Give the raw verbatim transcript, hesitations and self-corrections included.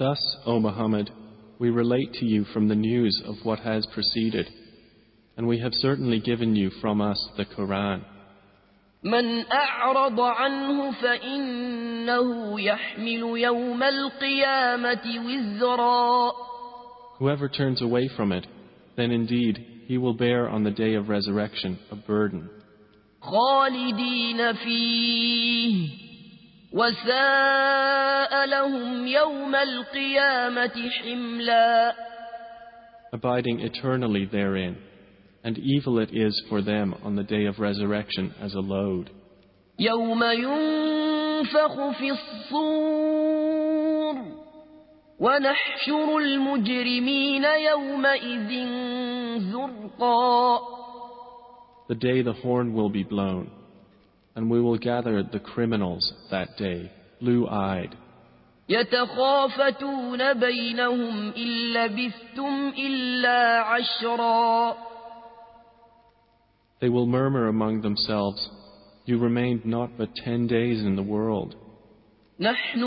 Thus, O Muhammad, we relate to you from the news of what has preceded, and we have certainly given you from us the Quran. من أعرض عنه فإنه يحمل يوم القيامة وزرا. Whoever turns away from it, then indeed he will bear on the day of resurrection a burden. خالدين فيه وساء لهم يوم القيامة حملا. Abiding eternally therein, and evil it is for them on the day of resurrection as a load. يوم ينفخ في الصور ونحشر المجرمين يومئذ زرقا. The day the horn will be blown, and we will gather the criminals that day, blue-eyed. يتخافتون بينهم إن لبثتم إلا عشرا. They will murmur among themselves, "You remained not but ten days in the world." نحن